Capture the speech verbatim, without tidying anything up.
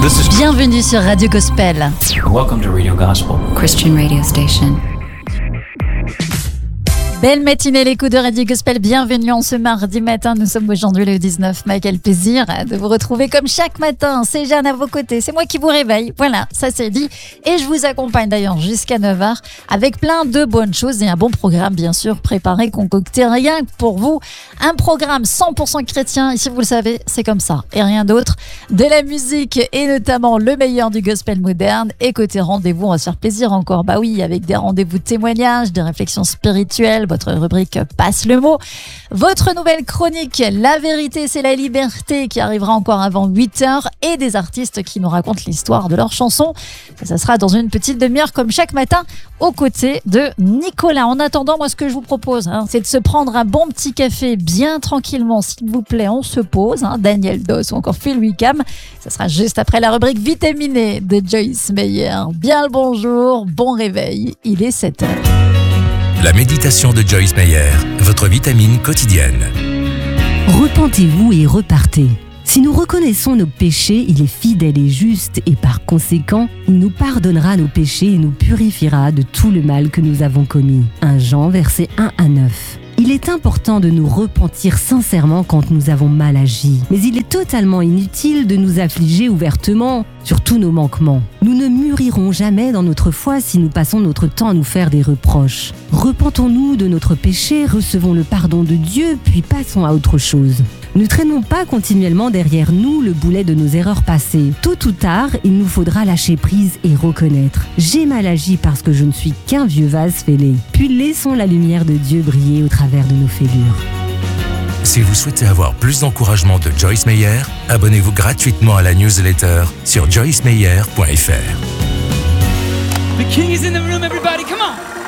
This is Bienvenue sur Radio Gospel. Welcome to Radio Gospel. Christian radio station. Belle matinée, les coups de Radio Gospel. Bienvenue en ce mardi matin. Nous sommes aujourd'hui le dix-neuf mai. Quel plaisir de vous retrouver comme chaque matin. C'est Jeanne à vos côtés. C'est moi qui vous réveille. Voilà, ça c'est dit. Et je vous accompagne d'ailleurs jusqu'à neuf heures avec plein de bonnes choses et un bon programme, bien sûr, préparé, concocté rien que pour vous. Un programme cent pour cent chrétien. Ici, vous le savez, c'est comme ça. Et rien d'autre. De la musique et notamment le meilleur du gospel moderne. Et côté rendez-vous, on va se faire plaisir encore. Bah oui, avec des rendez-vous de témoignages, des réflexions spirituelles, votre rubrique Passe le mot, votre nouvelle chronique La vérité c'est la liberté qui arrivera encore avant huit heures et des artistes qui nous racontent l'histoire de leurs chansons. Ça, ça sera dans une petite demi-heure comme chaque matin aux côtés de Nicolas. En attendant, moi ce que je vous propose, hein, c'est de se prendre un bon petit café bien tranquillement, s'il vous plaît, on se pose, hein, Daniel Doss ou encore Phil Wickham. Ça sera juste après la rubrique Vitaminée de Joyce Meyer. Bien le bonjour, bon réveil, il est sept heures. La méditation de Joyce Meyer, votre vitamine quotidienne. Repentez-vous et repartez. Si nous reconnaissons nos péchés, il est fidèle et juste et par conséquent, il nous pardonnera nos péchés et nous purifiera de tout le mal que nous avons commis. premier Jean, versets un à neuf. Il est important de nous repentir sincèrement quand nous avons mal agi, mais il est totalement inutile de nous affliger ouvertement sur tous nos manquements. Nous ne mûrirons jamais dans notre foi si nous passons notre temps à nous faire des reproches. Repentons-nous de notre péché, recevons le pardon de Dieu, puis passons à autre chose. Ne traînons pas continuellement derrière nous le boulet de nos erreurs passées. Tôt ou tard, il nous faudra lâcher prise et reconnaître. J'ai mal agi parce que je ne suis qu'un vieux vase fêlé. Puis laissons la lumière de Dieu briller au travers de nos fêlures. Si vous souhaitez avoir plus d'encouragement de Joyce Meyer, abonnez-vous gratuitement à la newsletter sur joyce meyer point f r. The king is in the room, everybody, come on!